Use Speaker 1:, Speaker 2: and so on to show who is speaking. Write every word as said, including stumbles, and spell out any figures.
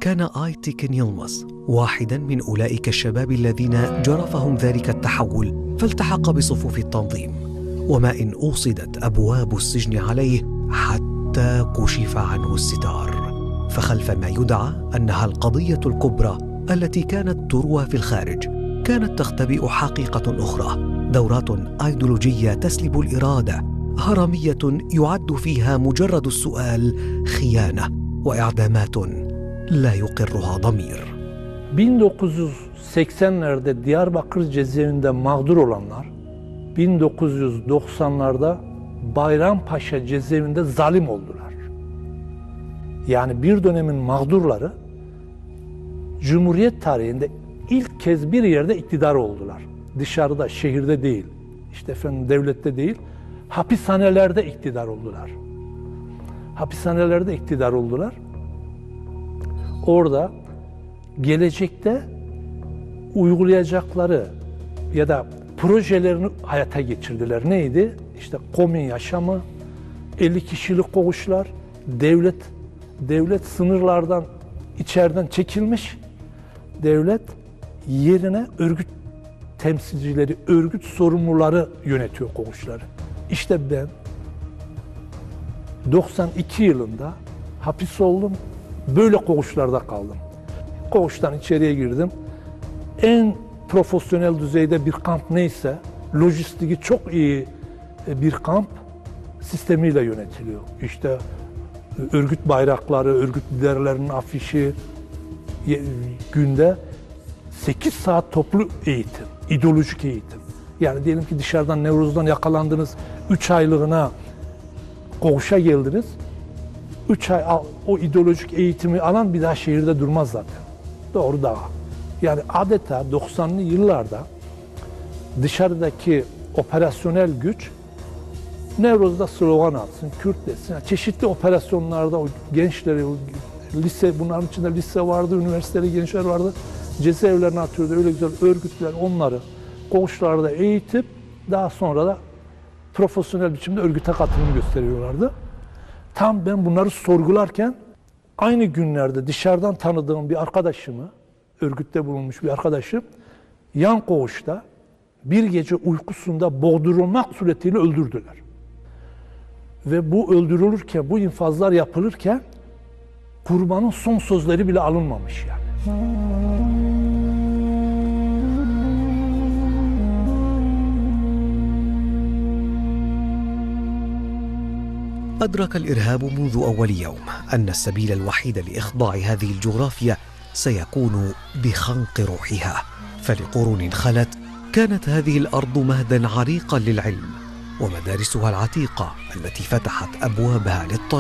Speaker 1: كان آيتيكن يلمز واحداً من أولئك الشباب الذين جرفهم ذلك التحول فالتحق بصفوف التنظيم، وما إن أوصدت أبواب السجن عليه حتى كشف عنه الستار. فخلف ما يدعى أنها القضية الكبرى التي كانت تروى في الخارج كانت تختبئ حقيقة أخرى، دورات أيديولوجية تسلب الإرادة، هرمية يعد فيها مجرد السؤال خيانة، وإعدامات لا يقرها ضمير.
Speaker 2: bin dokuz yüz seksenlerde Diyarbakır cezaevinde mağdur olanlar, bin dokuz yüz doksanlarda Bayrampaşa cezaevinde zalim oldular. Yani bir dönemin mağdurları Cumhuriyet tarihinde ilk kez bir yerde iktidar oldular. Dışarıda, şehirde değil, işte efendim devlette değil, hapishanelerde iktidar oldular. Hapishanelerde iktidar oldular. Orada gelecekte uygulayacakları ya da projelerini hayata geçirdiler. Neydi? İşte komün yaşamı, elli kişilik koğuşlar, devlet devlet sınırlardan, içeriden çekilmiş, devlet yerine örgüt temsilcileri, örgüt sorumluları yönetiyor koğuşları. İşte ben doksan iki yılında hapis oldum, böyle koğuşlarda kaldım. Koğuştan içeriye girdim. En profesyonel düzeyde bir kamp neyse, lojistiği çok iyi bir kamp sistemiyle yönetiliyor. İşte örgüt bayrakları, örgüt liderlerinin afişi, günde sekiz saat toplu eğitim, ideolojik eğitim. Yani diyelim ki dışarıdan, Nevruz'dan yakalandınız, üç aylığına koğuşa geldiniz. üç ay o ideolojik eğitimi alan bir daha şehirde durmaz zaten. Doğru dağa. Yani adeta doksanlı yıllarda dışarıdaki operasyonel güç Nevruz'da slogan atsın, Kürt desin. Yani çeşitli operasyonlarda o gençleri, o lise, bunların içinde lise vardı, üniversiteli gençler vardı. Cezaevlerine atıyordu, öyle güzel örgütler onları koğuşlarda eğitip daha sonra da profesyonel biçimde örgüte katılım gösteriyorlardı. Tam ben bunları sorgularken aynı günlerde dışarıdan tanıdığım bir arkadaşımı, örgütte bulunmuş bir arkadaşım, yan koğuşta bir gece uykusunda boğdurulmak suretiyle öldürdüler. Ve bu öldürülürken, bu infazlar yapılırken kurbanın son sözleri bile alınmamış yani.
Speaker 1: أدرك الإرهاب منذ أول يوم أن السبيل الوحيد لإخضاع هذه الجغرافيا سيكون بخنق روحها، فلقرون خلت كانت هذه الأرض مهداً عريقاً للعلم ومدارسها العتيقة التي فتحت أبوابها للطلبة